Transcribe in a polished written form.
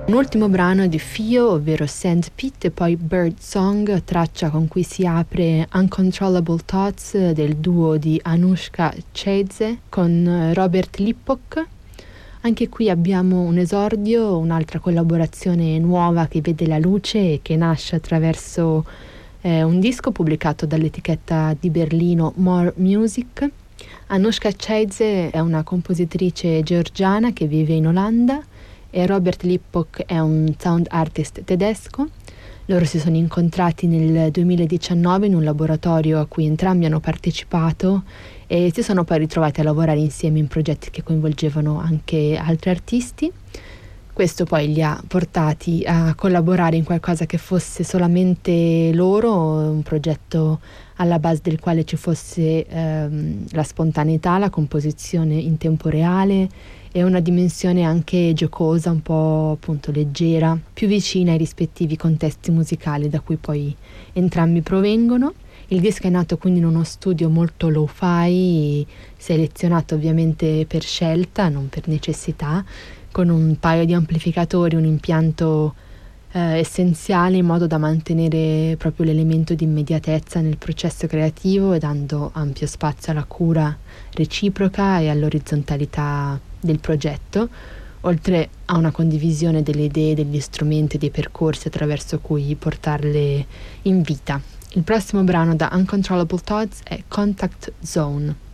Un ultimo brano di Fio, ovvero Sand Pit, e poi Bird Song, traccia con cui si apre Uncontrollable Thoughts del duo di Anushka Cheze con Robert Lippock. Anche qui abbiamo un esordio, un'altra collaborazione nuova che vede la luce e che nasce attraverso un disco pubblicato dall'etichetta di Berlino More Music. Anushka Cheze è una compositrice georgiana che vive in Olanda e Robert Lippock è un sound artist tedesco. Loro si sono incontrati nel 2019 in un laboratorio a cui entrambi hanno partecipato e si sono poi ritrovati a lavorare insieme in progetti che coinvolgevano anche altri artisti. Questo poi li ha portati a collaborare in qualcosa che fosse solamente loro, un progetto alla base del quale ci fosse la spontaneità, la composizione in tempo reale e una dimensione anche giocosa, un po' appunto leggera, più vicina ai rispettivi contesti musicali da cui poi entrambi provengono. Il disco è nato quindi in uno studio molto lo-fi, selezionato ovviamente per scelta, non per necessità, con un paio di amplificatori, un impianto essenziale in modo da mantenere proprio l'elemento di immediatezza nel processo creativo e dando ampio spazio alla cura reciproca e all'orizzontalità del progetto, oltre a una condivisione delle idee, degli strumenti e dei percorsi attraverso cui portarle in vita. Il prossimo brano da Uncontrollable Thoughts è Contact Zone.